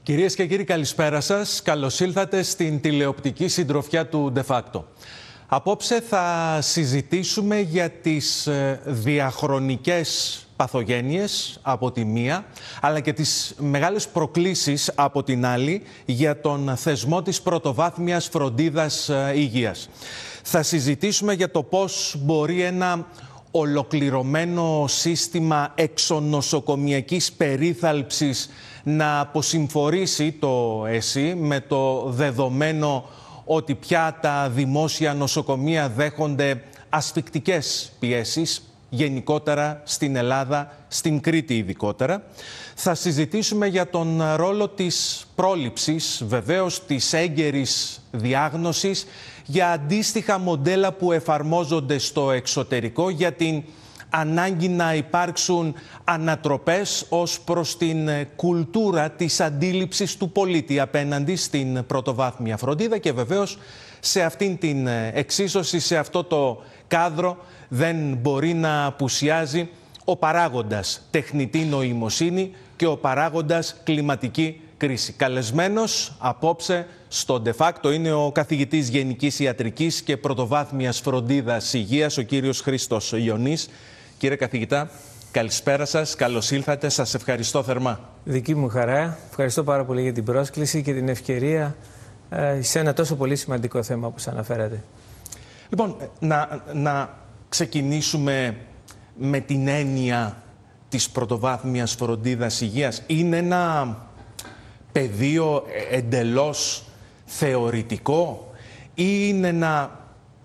Κυρίες και κύριοι, καλησπέρα σας. Καλώς ήλθατε στην τηλεοπτική συντροφιά του De Facto. Απόψε θα συζητήσουμε για τις διαχρονικές παθογένειες από τη μία, αλλά και τις μεγάλες προκλήσεις από την άλλη για τον θεσμό της πρωτοβάθμιας φροντίδας υγείας. Θα συζητήσουμε για το πώς μπορεί ένα ολοκληρωμένο σύστημα εξονοσοκομιακής περίθαλψης να αποσυμφορήσει το ΕΣΥ με το δεδομένο ότι πια τα δημόσια νοσοκομεία δέχονται ασφικτικές πιέσεις, γενικότερα στην Ελλάδα, στην Κρήτη ειδικότερα. Θα συζητήσουμε για τον ρόλο της πρόληψης, βεβαίως της έγκαιρης διάγνωσης, για αντίστοιχα μοντέλα που εφαρμόζονται στο εξωτερικό, για την ανάγκη να υπάρξουν ανατροπές ως προς την κουλτούρα της αντίληψης του πολίτη απέναντι στην πρωτοβάθμια φροντίδα και βεβαίως σε αυτήν την εξίσωση, σε αυτό το κάδρο δεν μπορεί να απουσιάζει ο παράγοντας τεχνητή νοημοσύνη και ο παράγοντας κλιματική κρίση. Καλεσμένος απόψε στο De Facto είναι ο καθηγητής Γενικής Ιατρικής και Πρωτοβάθμιας Φροντίδας Υγείας, ο κύριος Χρήστος Ιωνής. Κύριε καθηγητά, καλησπέρα σας, καλώς ήλθατε, σας ευχαριστώ θερμά. Δική μου χαρά, ευχαριστώ πάρα πολύ για την πρόσκληση και την ευκαιρία σε ένα τόσο πολύ σημαντικό θέμα που σας αναφέρατε. Λοιπόν, να ξεκινήσουμε με την έννοια της πρωτοβάθμιας φροντίδας υγείας. Είναι ένα πεδίο εντελώς θεωρητικό ή είναι ένα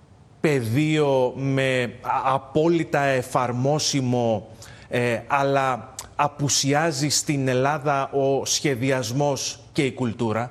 πεδίο με απόλυτα εφαρμόσιμο, αλλά απουσιάζει στην Ελλάδα ο σχεδιασμός και η κουλτούρα?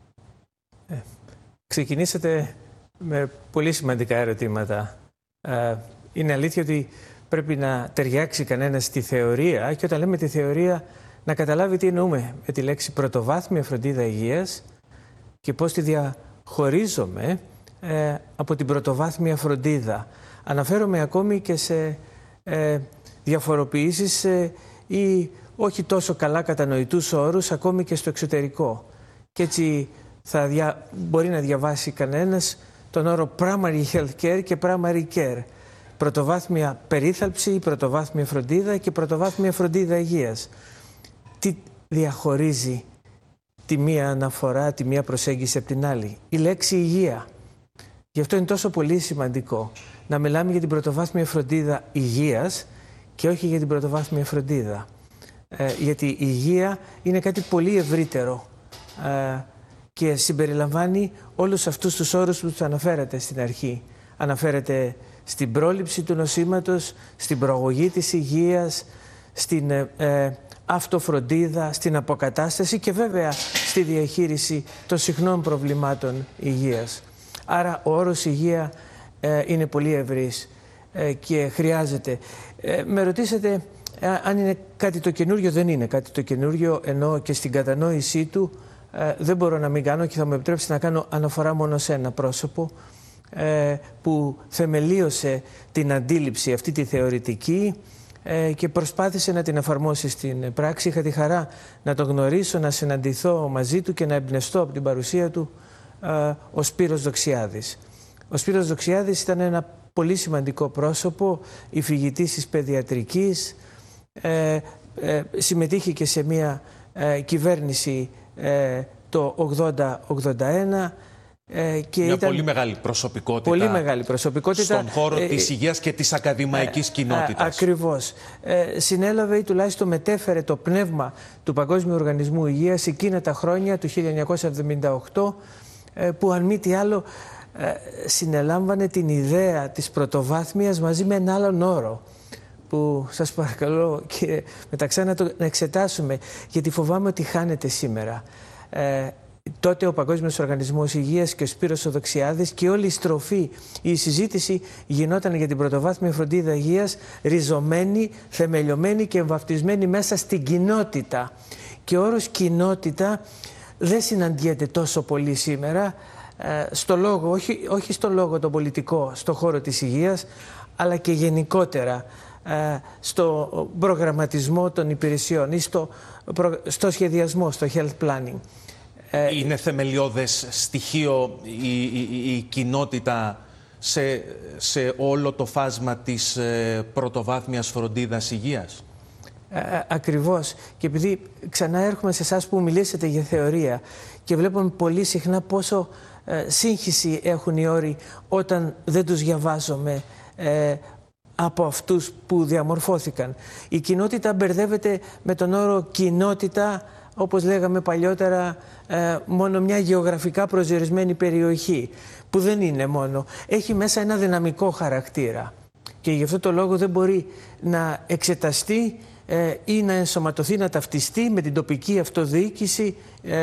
Ξεκινήσατε με πολύ σημαντικά ερωτήματα. Είναι αλήθεια ότι πρέπει να ταιριάξει κανένας στη θεωρία και όταν λέμε τη θεωρία να καταλάβει τι εννοούμε με τη λέξη πρωτοβάθμια φροντίδα υγείας και πώς τη διαχωρίζουμε από την πρωτοβάθμια φροντίδα. Αναφέρομαι ακόμη και σε διαφοροποιήσεις ή όχι τόσο καλά κατανοητούς όρους ακόμη και στο εξωτερικό. Και έτσι μπορεί να διαβάσει κανένας τον όρο primary health care και primary care. Πρωτοβάθμια περίθαλψη, πρωτοβάθμια φροντίδα και πρωτοβάθμια φροντίδα υγείας. Τι διαχωρίζει τη μία αναφορά, τη μία προσέγγιση από την άλλη? Η λέξη υγεία. Γι' αυτό είναι τόσο πολύ σημαντικό να μιλάμε για την πρωτοβάθμια φροντίδα υγείας και όχι για την πρωτοβάθμια φροντίδα. Γιατί η υγεία είναι κάτι πολύ ευρύτερο και συμπεριλαμβάνει όλους αυτούς τους όρους που τους αναφέρατε στην αρχή. Αναφέρεται στην πρόληψη του νοσήματος, στην προαγωγή της υγείας, στην αυτοφροντίδα, στην αποκατάσταση και βέβαια στη διαχείριση των συχνών προβλημάτων υγείας. Άρα ο όρος υγεία είναι πολύ ευρύς και χρειάζεται. Με ρωτήσατε αν είναι κάτι το καινούριο. Δεν είναι κάτι το καινούριο, ενώ και στην κατανόησή του δεν μπορώ να μην κάνω και θα μου επιτρέψει να κάνω αναφορά μόνο σε ένα πρόσωπο που θεμελίωσε την αντίληψη αυτή τη θεωρητική και προσπάθησε να την εφαρμόσει στην πράξη. Είχα τη χαρά να τον γνωρίσω, να συναντηθώ μαζί του και να εμπνευστώ από την παρουσία του, ο Σπύρος Δοξιάδης. Ο Σπύρος Δοξιάδης ήταν ένα πολύ σημαντικό πρόσωπο, υφηγητής της παιδιατρικής, συμμετείχε και σε μια κυβέρνηση το 80-81 και μια πολύ μεγάλη προσωπικότητα, πολύ μεγάλη προσωπικότητα στον χώρο της υγείας και της ακαδημαϊκής κοινότητας. Ακριβώς. Συνέλαβε ή τουλάχιστον μετέφερε το πνεύμα του Παγκόσμιου Οργανισμού Υγείας εκείνα τα χρόνια του 1978 που αν μη τι άλλο συνελάμβανε την ιδέα της πρωτοβάθμιας μαζί με ένα άλλον όρο που σας παρακαλώ και μεταξύ να εξετάσουμε, γιατί φοβάμαι ότι χάνεται σήμερα. Τότε ο Παγκόσμιος Οργανισμός Υγείας και ο Σπύρος Δοξιάδης και όλη η στροφή, η συζήτηση γινόταν για την πρωτοβάθμια φροντίδα υγείας ριζωμένη, θεμελιωμένη και εμβαφτισμένη μέσα στην κοινότητα. Και ο όρος κοινότητα δεν συναντιέται τόσο πολύ σήμερα στο λόγο, όχι στο λόγο το πολιτικό, στο χώρο της υγείας, αλλά και γενικότερα στο προγραμματισμό των υπηρεσιών ή στο σχεδιασμό, στο health planning. Είναι θεμελιώδες στοιχείο η κοινότητα σε όλο το φάσμα της πρωτοβάθμιας φροντίδας υγείας. Ακριβώς. Και επειδή ξανά έρχομαι σε εσάς που μιλήσατε για θεωρία και βλέπουμε πολύ συχνά πόσο σύγχυση έχουν οι όροι όταν δεν τους διαβάζουμε από αυτούς που διαμορφώθηκαν. Η κοινότητα μπερδεύεται με τον όρο κοινότητα, όπως λέγαμε παλιότερα, μόνο μια γεωγραφικά προσδιορισμένη περιοχή, που δεν είναι μόνο. Έχει μέσα ένα δυναμικό χαρακτήρα και γι' αυτό το λόγο δεν μπορεί να εξεταστεί ή να ενσωματωθεί, να ταυτιστεί με την τοπική αυτοδιοίκηση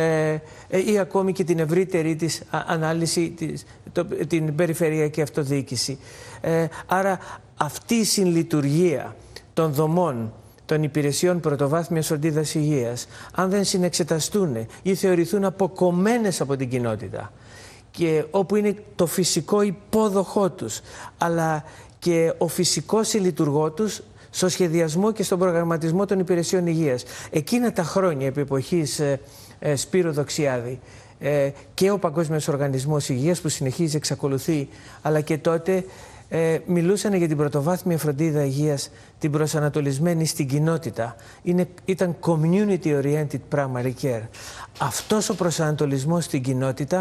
ή ακόμη και την ευρύτερη της ανάλυση, την περιφερειακή αυτοδιοίκηση. Άρα αυτή η συλλειτουργία των δομών των υπηρεσιών πρωτοβάθμιας φροντίδας υγείας, αν δεν συνεξεταστούν ή θεωρηθούν αποκομμένες από την κοινότητα, και όπου είναι το φυσικό υπόδοχό τους, αλλά και ο φυσικός συλλειτουργό τους στο σχεδιασμό και στον προγραμματισμό των υπηρεσιών υγείας. Εκείνα τα χρόνια επί εποχής Σπύρου Δοξιάδη και ο Παγκόσμιος Οργανισμός Υγείας, που συνεχίζει, εξακολουθεί, αλλά και τότε μιλούσαν για την πρωτοβάθμια φροντίδα υγείας, την προσανατολισμένη στην κοινότητα. Ήταν community-oriented primary care. Αυτός ο προσανατολισμός στην κοινότητα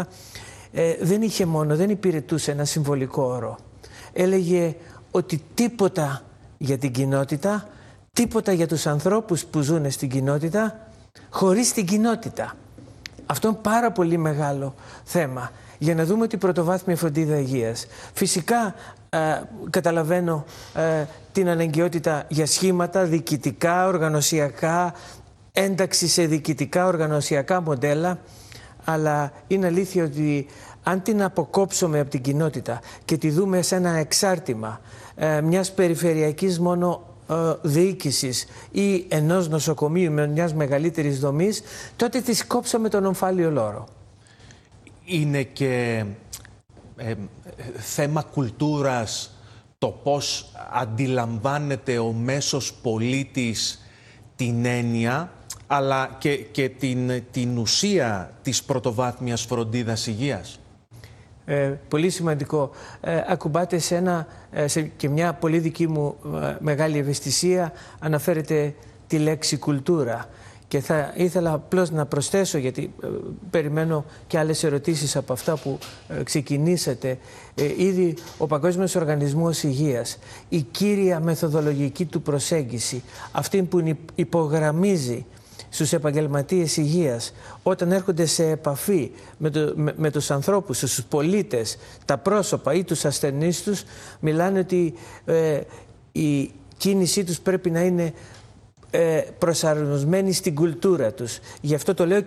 δεν υπηρετούσε ένα συμβολικό όρο. Έλεγε ότι τίποτα για την κοινότητα, τίποτα για τους ανθρώπους που ζουν στην κοινότητα, χωρίς την κοινότητα. Αυτό είναι πάρα πολύ μεγάλο θέμα για να δούμε την πρωτοβάθμια φροντίδα υγείας. Φυσικά καταλαβαίνω την αναγκαιότητα για σχήματα διοικητικά, οργανωσιακά, ένταξη σε διοικητικά, οργανωσιακά μοντέλα, αλλά είναι αλήθεια ότι αν την αποκόψουμε από την κοινότητα και τη δούμε σε ένα εξάρτημα μιας περιφερειακής μόνο διοίκησης ή ενός νοσοκομείου με μιας μεγαλύτερης δομής, τότε τη κόψαμε τον ομφάλιο λόρο. Είναι και θέμα κουλτούρας το πώς αντιλαμβάνεται ο μέσος πολίτης την έννοια, αλλά και την ουσία της πρωτοβάθμιας φροντίδας υγείας. Πολύ σημαντικό. Ακουμπάτε και μια πολύ δική μου μεγάλη ευαισθησία, αναφέρεται τη λέξη κουλτούρα. Και θα ήθελα απλώς να προσθέσω, γιατί περιμένω και άλλες ερωτήσεις από αυτά που ξεκινήσατε. Ήδη ο Παγκόσμιος Οργανισμός Υγείας, η κύρια μεθοδολογική του προσέγγιση, αυτή που υπογραμμίζει στους επαγγελματίες υγείας όταν έρχονται σε επαφή με τους ανθρώπους, στους πολίτες, τα πρόσωπα ή τους ασθενείς τους, μιλάνε ότι η κίνησή τους πρέπει να είναι προσαρμοσμένη στην κουλτούρα τους. Γι' αυτό το λέω